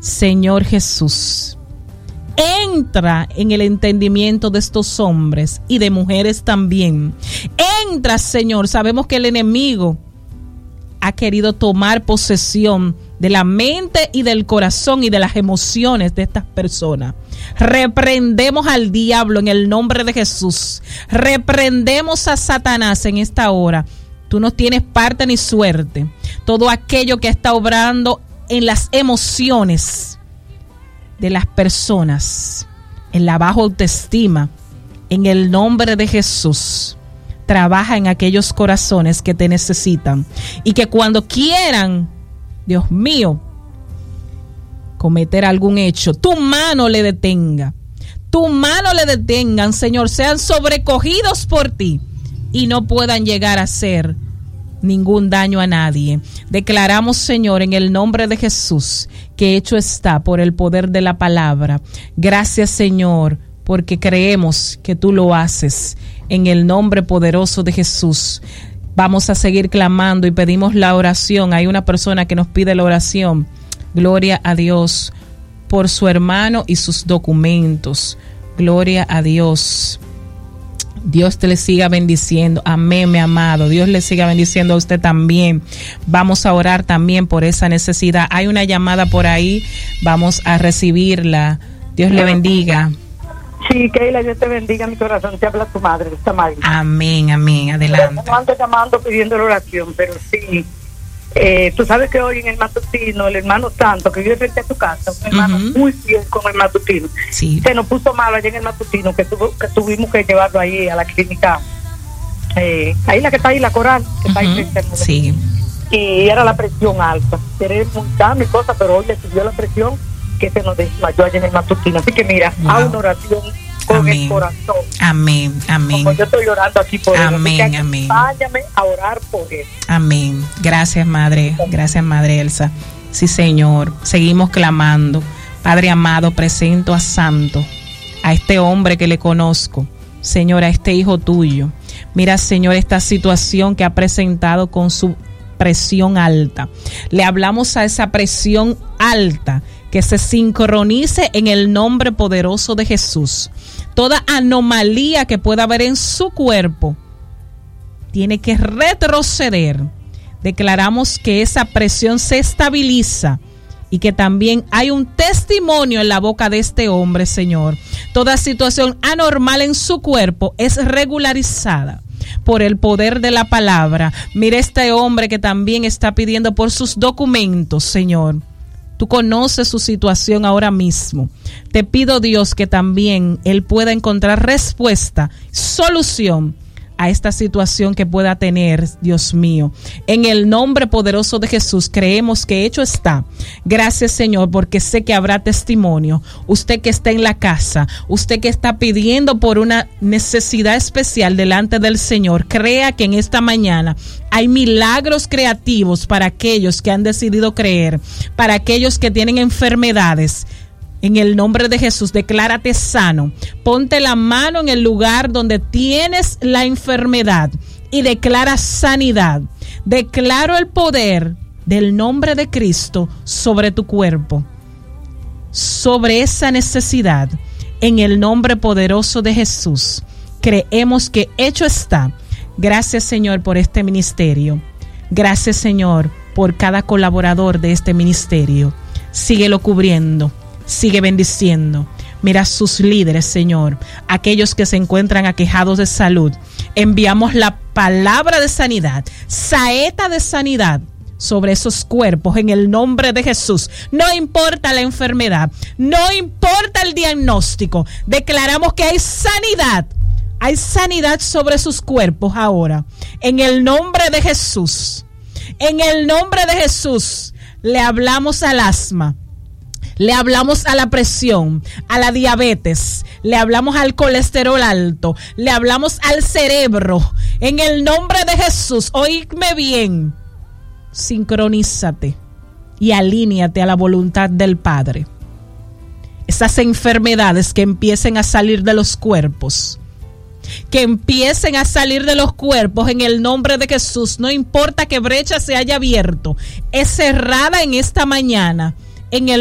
Señor Jesús, entra en el entendimiento de estos hombres y de mujeres también. Entra, Señor. Sabemos que el enemigo ha querido tomar posesión de la mente y del corazón y de las emociones de estas personas. Reprendemos al diablo en el nombre de Jesús. Reprendemos a Satanás en esta hora. Tú no tienes parte ni suerte. Todo aquello que está obrando en las emociones de las personas, en la baja autoestima, en el nombre de Jesús, trabaja en aquellos corazones que te necesitan y que cuando quieran, Dios mío, cometer algún hecho, tu mano le detenga, Señor, sean sobrecogidos por ti y no puedan llegar a hacer ningún daño a nadie. Declaramos, Señor, en el nombre de Jesús, que hecho está por el poder de la palabra. Gracias, Señor, porque creemos que tú lo haces. En el nombre poderoso de Jesús, vamos a seguir clamando y pedimos la oración. Hay una persona que nos pide la oración. Gloria a Dios por su hermano y sus documentos. Gloria a Dios. Dios te le siga bendiciendo. Amén, mi amado. Dios le siga bendiciendo a usted también. Vamos a orar también por esa necesidad. Hay una llamada por ahí. Vamos a recibirla. Dios le bendiga. Sí, Keila, Dios te bendiga, mi corazón. Te habla tu madre, esta María. Amén, amén. Adelante. No ando llamando pidiendo la oración, pero sí. Tú sabes que hoy en el matutino, el hermano Santo, que vive frente a tu casa, un hermano muy fiel con el matutino, sí, se nos puso mal allá en el matutino, que tuvimos que llevarlo ahí a la clínica, ahí la que está ahí, la Coral, que está ahí frente al sí. Y era la presión alta, querer montar mi cosa, pero hoy le subió la presión, que se nos desmayó allá en el matutino. Así que mira, wow, a una oración con amén, el corazón. Amén, amén. Como yo estoy orando aquí por él. Amén, amén. Váyame a orar por él. Amén. Gracias, Madre. Gracias, Madre Elsa. Sí, Señor. Seguimos clamando. Padre amado, presento a Santo, a este hombre que le conozco. Señor, a este hijo tuyo. Mira, Señor, esta situación que ha presentado con su presión alta. Le hablamos a esa presión alta que se sincronice en el nombre poderoso de Jesús. Toda anomalía que pueda haber en su cuerpo tiene que retroceder. Declaramos que esa presión se estabiliza y que también hay un testimonio en la boca de este hombre, Señor. Toda situación anormal en su cuerpo es regularizada por el poder de la palabra. Mira este hombre que también está pidiendo por sus documentos, Señor. Tú conoces su situación ahora mismo. Te pido, Dios, que también él pueda encontrar respuesta, solución a esta situación que pueda tener, Dios mío. En el nombre poderoso de Jesús creemos que hecho está. Gracias, Señor, porque sé que habrá testimonio. Usted que está en la casa, usted que está pidiendo por una necesidad especial delante del Señor, crea que en esta mañana hay milagros creativos para aquellos que han decidido creer, para aquellos que tienen enfermedades. En el nombre de Jesús, declárate sano. Ponte la mano en el lugar donde tienes la enfermedad y declara sanidad. Declaro el poder del nombre de Cristo sobre tu cuerpo, sobre esa necesidad. En el nombre poderoso de Jesús, creemos que hecho está. Gracias, Señor, por este ministerio. Gracias, Señor, por cada colaborador de este ministerio. Síguelo cubriendo. Sigue bendiciendo. Mira sus líderes, Señor, aquellos que se encuentran aquejados de salud. Enviamos la palabra de sanidad, saeta de sanidad sobre esos cuerpos en el nombre de Jesús. No importa la enfermedad, no importa el diagnóstico. Declaramos que hay sanidad sobre sus cuerpos ahora. En el nombre de Jesús, en el nombre de Jesús, le hablamos al asma. Le hablamos a la presión, a la diabetes, le hablamos al colesterol alto, le hablamos al cerebro. En el nombre de Jesús, oídme bien, sincronízate y alíñate a la voluntad del Padre. Esas enfermedades que empiecen a salir de los cuerpos, en el nombre de Jesús, no importa qué brecha se haya abierto, es cerrada en esta mañana. En el